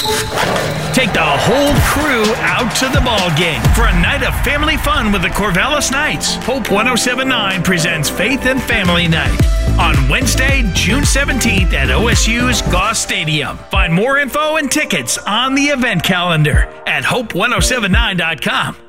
Take the whole crew out to the ball game for a night of family fun with the Corvallis Knights. Hope 1079 presents Faith and Family Night on Wednesday, June 17th at OSU's Goss Stadium. Find more info and tickets on the event calendar at hope1079.com.